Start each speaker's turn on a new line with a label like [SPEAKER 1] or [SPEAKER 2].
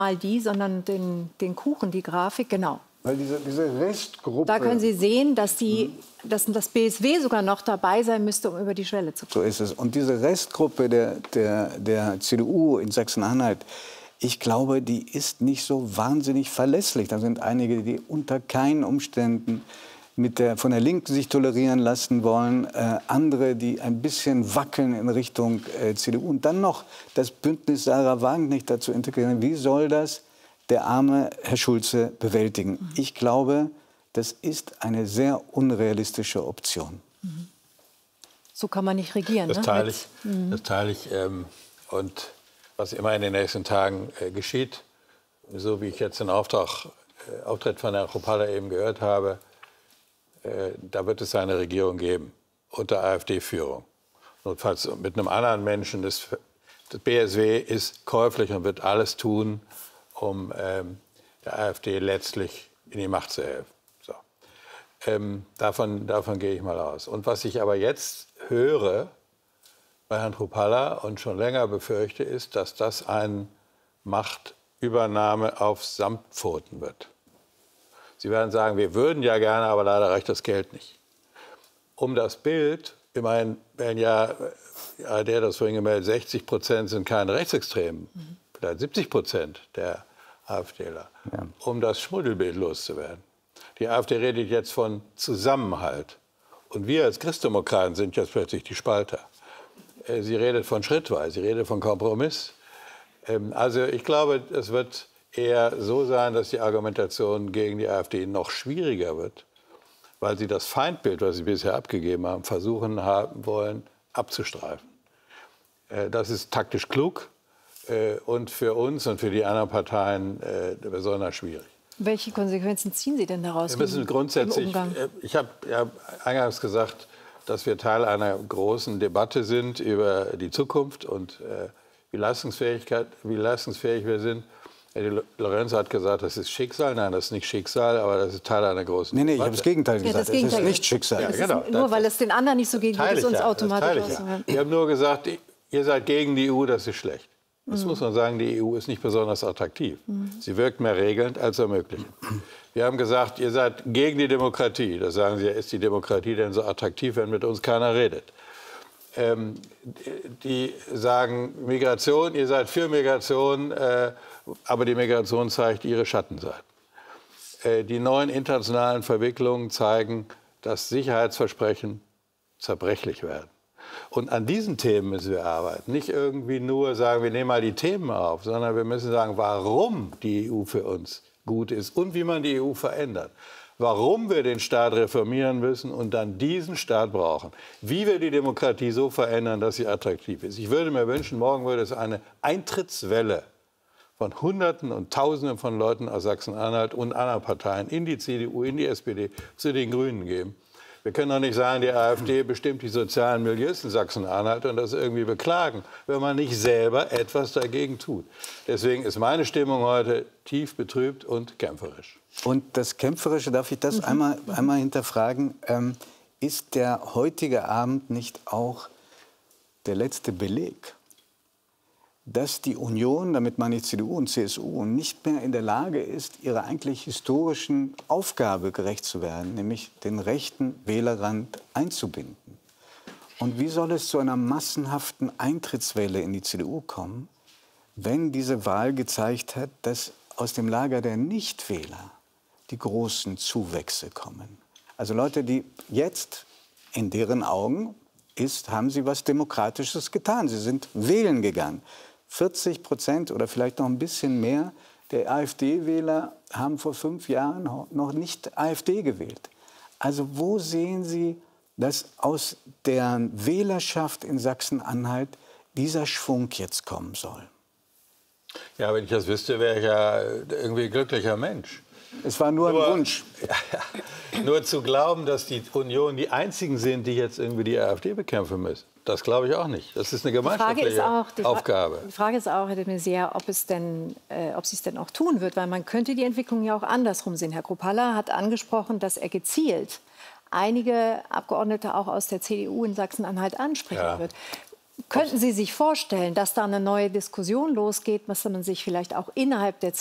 [SPEAKER 1] mal die, sondern den Kuchen, die Grafik, genau.
[SPEAKER 2] Weil diese Restgruppe...
[SPEAKER 1] Da können Sie sehen, dass das BSW sogar noch dabei sein müsste, um über die Schwelle zu kommen.
[SPEAKER 2] So ist es. Und diese Restgruppe der CDU in Sachsen-Anhalt, ich glaube, die ist nicht so wahnsinnig verlässlich. Da sind einige, die unter keinen Umständen von der Linken sich tolerieren lassen wollen. Andere, die ein bisschen wackeln in Richtung CDU. Und dann noch das Bündnis Sarah Wagenknecht dazu integrieren. Wie soll das der arme Herr Schulze bewältigen? Ich glaube, das ist eine sehr unrealistische Option.
[SPEAKER 1] So kann man nicht regieren.
[SPEAKER 3] Das teile ich. Und was immer in den nächsten Tagen geschieht, so wie ich jetzt den Auftritt von Herrn Kruppalla eben gehört habe, da wird es eine Regierung geben unter AfD-Führung. Notfalls mit einem anderen Menschen. Das BSW ist käuflich und wird alles tun, um der AfD letztlich in die Macht zu helfen. So. Davon gehe ich mal aus. Und was ich aber jetzt höre bei Herrn Kruppalla und schon länger befürchte, ist, dass das eine Machtübernahme auf Samtpfoten wird. Sie werden sagen, wir würden ja gerne, aber leider reicht das Geld nicht. Um das Bild, immerhin werden ja, der das vorhin gemeldet, 60% sind keine Rechtsextremen, vielleicht 70% der AfDler, um das Schmuddelbild loszuwerden. Die AfD redet jetzt von Zusammenhalt. Und wir als Christdemokraten sind jetzt plötzlich die Spalter. Sie redet von schrittweise, sie redet von Kompromiss. Also ich glaube, es wird eher so sein, dass die Argumentation gegen die AfD noch schwieriger wird, weil sie das Feindbild, was sie bisher abgegeben haben, wollen abzustreifen. Das ist taktisch klug und für uns und für die anderen Parteien besonders schwierig.
[SPEAKER 1] Welche Konsequenzen ziehen Sie denn daraus?
[SPEAKER 3] Wir müssen grundsätzlich, ich habe ja eingangs gesagt, dass wir Teil einer großen Debatte sind über die Zukunft und wie leistungsfähig wir sind. Eddie Lorenzo hat gesagt, das ist Schicksal. Nein, das ist nicht Schicksal, aber das ist Teil einer großen Debatte.
[SPEAKER 2] Ich habe das Gegenteil gesagt.
[SPEAKER 1] Das Gegenteil.
[SPEAKER 2] ist nicht Schicksal.
[SPEAKER 1] Ja, genau. Nur weil es den anderen nicht so geht, geht es uns automatisch aus.
[SPEAKER 3] Wir haben nur gesagt, ihr seid gegen die EU, das ist schlecht. Das muss man sagen, die EU ist nicht besonders attraktiv. Sie wirkt mehr regelnd als ermöglichend. Wir haben gesagt, ihr seid gegen die Demokratie. Da sagen Sie, ist die Demokratie denn so attraktiv, wenn mit uns keiner redet? Die sagen Migration, ihr seid für Migration, aber die Migration zeigt ihre Schattenseiten. Die neuen internationalen Verwicklungen zeigen, dass Sicherheitsversprechen zerbrechlich werden. Und an diesen Themen müssen wir arbeiten. Nicht irgendwie nur sagen, wir nehmen mal die Themen auf, sondern wir müssen sagen, warum die EU für uns gut ist und wie man die EU verändert. Warum wir den Staat reformieren müssen und dann diesen Staat brauchen. Wie wir die Demokratie so verändern, dass sie attraktiv ist. Ich würde mir wünschen, morgen würde es eine Eintrittswelle von Hunderten und Tausenden von Leuten aus Sachsen-Anhalt und anderen Parteien in die CDU, in die SPD, zu den Grünen geben. Wir können doch nicht sagen, die AfD bestimmt die sozialen Milieus in Sachsen-Anhalt und das irgendwie beklagen, wenn man nicht selber etwas dagegen tut. Deswegen ist meine Stimmung heute tief betrübt und kämpferisch.
[SPEAKER 2] Und das Kämpferische, darf ich das einmal hinterfragen, ist der heutige Abend nicht auch der letzte Beleg, dass die Union, damit meine ich CDU und CSU, nicht mehr in der Lage ist, ihrer eigentlich historischen Aufgabe gerecht zu werden, nämlich den rechten Wählerrand einzubinden? Und wie soll es zu einer massenhaften Eintrittswelle in die CDU kommen, wenn diese Wahl gezeigt hat, dass aus dem Lager der Nichtwähler die großen Zuwächse kommen? Also Leute, die jetzt in deren Augen haben sie was Demokratisches getan. Sie sind wählen gegangen. 40% oder vielleicht noch ein bisschen mehr der AfD-Wähler haben vor 5 Jahren noch nicht AfD gewählt. Also wo sehen Sie, dass aus der Wählerschaft in Sachsen-Anhalt dieser Schwung jetzt kommen soll?
[SPEAKER 3] Ja, wenn ich das wüsste, wäre ich ja irgendwie ein glücklicher Mensch.
[SPEAKER 2] Es war nur ein Wunsch.
[SPEAKER 3] Nur zu glauben, dass die Union die Einzigen sind, die jetzt irgendwie die AfD bekämpfen müssen, das glaube ich auch nicht. Das ist eine gemeinschaftliche Aufgabe.
[SPEAKER 1] Die Frage ist auch, Herr de Maizière, ob sie es denn auch tun wird, weil man könnte die Entwicklung ja auch andersrum sehen. Herr Kruppalla hat angesprochen, dass er gezielt einige Abgeordnete auch aus der CDU in Sachsen-Anhalt ansprechen wird. Könnten Sie sich vorstellen, dass da eine neue Diskussion losgeht, was man sich vielleicht auch innerhalb der